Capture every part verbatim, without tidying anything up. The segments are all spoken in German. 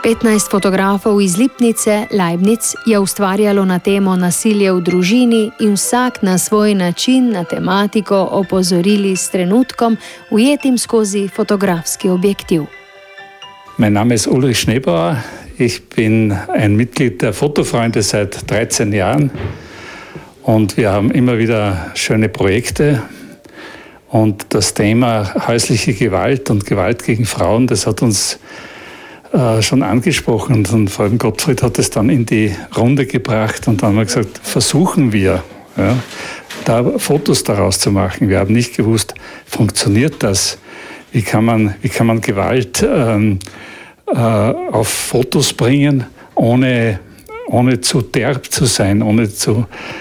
petnajst fotografov iz Lipnice, Leibniz, je ustvarjalo na temo nasilje v družini in vsak na svoj način na tematiko opozorili s trenutkom, ujetim skozi fotografski objektiv. Mein Name ist Ulrich Schneebauer. Ich bin ein Mitglied der Fotofreunde seit dreizehn Jahren und wir haben immer wieder schöne Projekte. Und das Thema häusliche Gewalt und Gewalt gegen Frauen, das hat uns äh, schon angesprochen. Und vor allem Gottfried hat es dann in die Runde gebracht und dann haben wir gesagt, versuchen wir, ja, da Fotos daraus zu machen. Wir haben nicht gewusst, funktioniert das? Wie kann man, wie kann man Gewalt ähm, äh, auf Fotos bringen, ohne, ohne zu derb zu sein, ohne zu...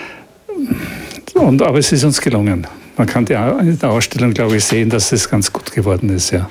Und, aber es ist uns gelungen. Man kann in der Ausstellung, glaube ich, sehen, dass es ganz gut geworden ist. Ja.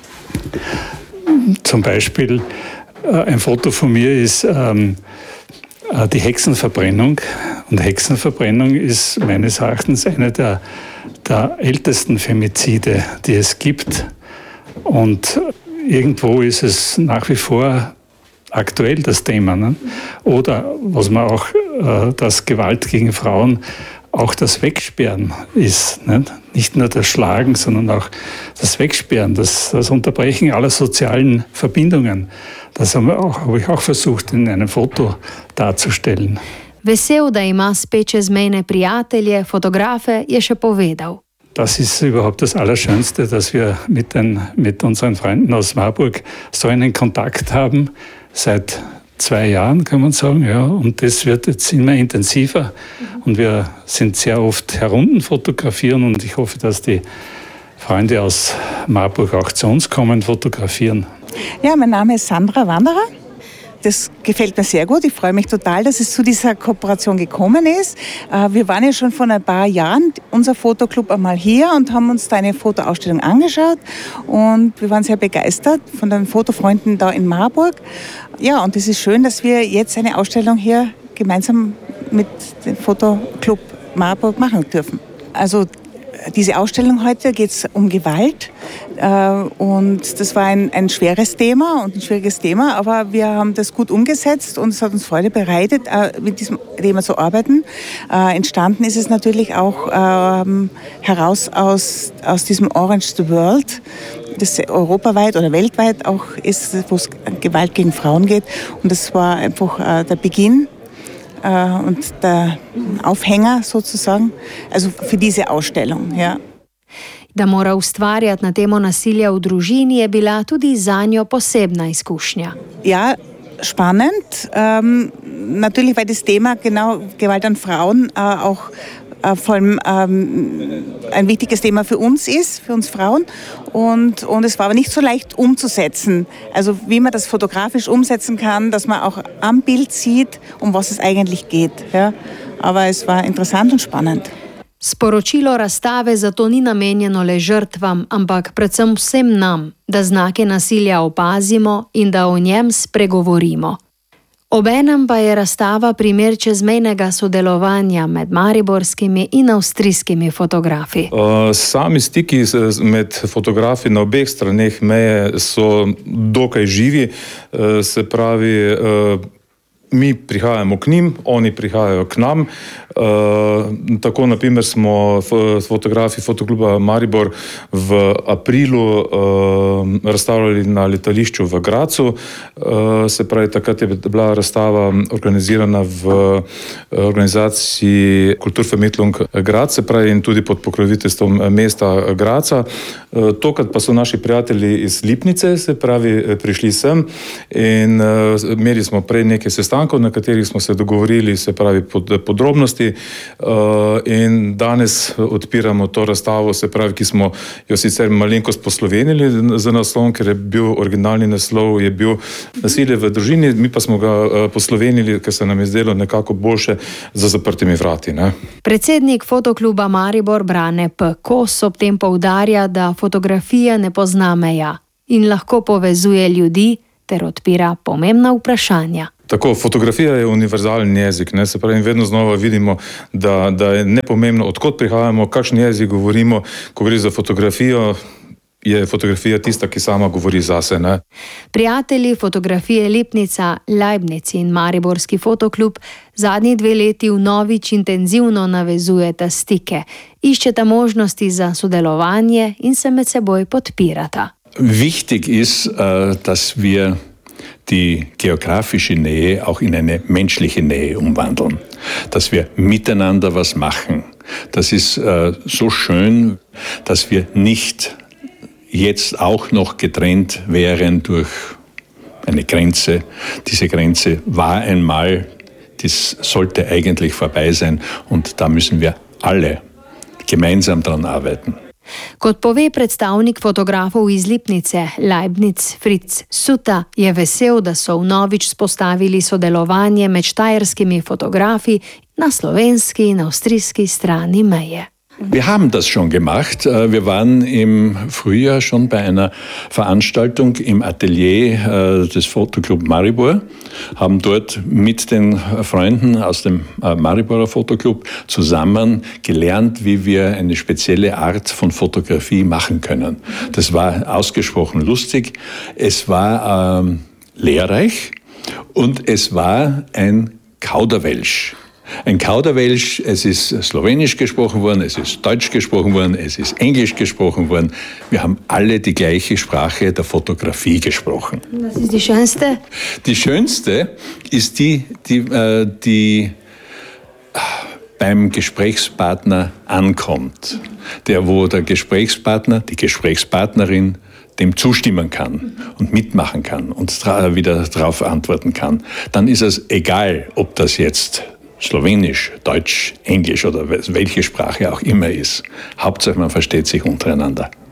Zum Beispiel äh, ein Foto von mir ist ähm, äh, die Hexenverbrennung. Und Hexenverbrennung ist meines Erachtens eine der, der ältesten Femizide, die es gibt. Und irgendwo ist es nach wie vor aktuell, das Thema. Ne? Oder was man auch, äh, dass Gewalt gegen Frauen auch das Wegsperren ist. Nicht, nicht nur das Schlagen, sondern auch das Wegsperren, das, das Unterbrechen aller sozialen Verbindungen. Das habe hab ich auch versucht, in einem Foto darzustellen. Vesel, da ima spet čezmejne prijatelje, fotografe, je še povedal. Das ist überhaupt das Allerschönste, dass wir mit, den, mit unseren Freunden aus Marburg so einen Kontakt haben, seit zwei Jahren, kann man sagen, ja, und das wird jetzt immer intensiver und wir sind sehr oft herunterfotografieren und ich hoffe, dass die Freunde aus Marburg auch zu uns kommen, fotografieren. Ja, mein Name ist Sandra Wanderer. Das gefällt mir sehr gut. Ich freue mich total, dass es zu dieser Kooperation gekommen ist. Wir waren ja schon vor ein paar Jahren, unser Fotoclub, einmal hier und haben uns da eine Fotoausstellung angeschaut. Und wir waren sehr begeistert von den Fotofreunden da in Marburg. Ja, und es ist schön, dass wir jetzt eine Ausstellung hier gemeinsam mit dem Fotoclub Marburg machen dürfen. Also diese Ausstellung heute geht es um Gewalt und das war ein, ein schweres Thema und ein schwieriges Thema, aber wir haben das gut umgesetzt und es hat uns Freude bereitet, mit diesem Thema zu arbeiten. Entstanden ist es natürlich auch ähm, heraus aus, aus diesem Orange the World, das europaweit oder weltweit auch ist, wo es Gewalt gegen Frauen geht und das war einfach äh, der Beginn und der Aufhänger sozusagen, also für diese Ausstellung. Ja. Da mora ustvarjati na temo nasilja v družini, je bila tudi zanjo posebna izkušnja. Ja, spannend. Ähm, natürlich, weil das Thema genau Gewalt an Frauen äh, auch äh, vor allem ähm, ein wichtiges Thema für uns ist, für uns Frauen. Und, und es war aber nicht so leicht umzusetzen. Also wie man das fotografisch umsetzen kann, dass man auch am Bild sieht, um was es eigentlich geht. Ja. Aber es war interessant und spannend. Sporočilo razstave zato ni namenjeno le žrtvam, ampak predvsem vsem nam, da znake nasilja opazimo in da o njem spregovorimo. Obenem pa je razstava primer čezmejnega sodelovanja med mariborskimi in avstrijskimi fotografi. Sami stiki med fotografi na obeh straneh meje so dokaj živi, se pravi, mi prihajamo k njim, oni prihajajo k nam. Uh, tako naprimer smo fotografi Fotokluba Maribor v aprilu uh, razstavljali na letališču v Grazu. Uh, se pravi, takrat je bila razstava organizirana v organizaciji Kulturvermittlung Graz, se pravi, in tudi pod pokroviteljstvom mesta Graza. Uh, tokrat pa so naši prijatelji iz Lipnice, se pravi, prišli sem in uh, imeli smo prej nekaj sestankov, na katerih smo se dogovorili, se pravi, pod, podrobnosti. In danes odpiramo to razstavo, se pravi, ki smo jo sicer malenkost poslovenili za naslov, ker je bil originalni naslov, je bil nasilje v družini, mi pa smo ga poslovenili, ker se nam je zdelo nekako boljše za zaprtimi vrati. Ne? Predsednik Fotokluba Maribor Brane P. Kos ob tem poudarja, da fotografija ne pozna meja in lahko povezuje ljudi ter odpira pomembna vprašanja. Tako, fotografija je univerzalni jezik, ne, se pravi, vedno znova vidimo, da, da je nepomembno, odkot prihajamo, kakšen jezik govorimo, ko gre za fotografijo, je fotografija tista, ki sama govori zase. Ne? Prijatelji fotografije Lipnica, Leibniz in Mariborski fotoklub zadnji dve leti vnovič intenzivno navezujeta stike, iščeta možnosti za sodelovanje in se med seboj podpirata. Wichtig ist, dass wir die geografische Nähe auch in eine menschliche Nähe umwandeln, dass wir miteinander was machen. Das ist äh, so schön, dass wir nicht jetzt auch noch getrennt wären durch eine Grenze. Diese Grenze war einmal, das sollte eigentlich vorbei sein und da müssen wir alle gemeinsam daran arbeiten. Kot pove predstavnik fotografov iz Lipnice, Leibniz Fritz Suta, je vesel, da so vnovič spostavili sodelovanje med štajerskimi fotografi na slovenski in avstrijski strani meje. Wir haben das schon gemacht. Wir waren im Frühjahr schon bei einer Veranstaltung im Atelier des Fotoclub Maribor, haben dort mit den Freunden aus dem Mariborer Fotoclub zusammen gelernt, wie wir eine spezielle Art von Fotografie machen können. Das war ausgesprochen lustig, es war ähm, lehrreich und es war ein Kauderwelsch. Ein Kauderwelsch, es ist Slowenisch gesprochen worden, es ist Deutsch gesprochen worden, es ist Englisch gesprochen worden. Wir haben alle die gleiche Sprache der Fotografie gesprochen. Was ist die schönste? Die schönste ist die, die, äh, die beim Gesprächspartner ankommt. Der, wo der Gesprächspartner, die Gesprächspartnerin dem zustimmen kann und mitmachen kann und tra- wieder darauf antworten kann. Dann ist es egal, ob das jetzt Slowenisch, Deutsch, Englisch oder welche Sprache auch immer ist. Hauptsache man versteht sich untereinander.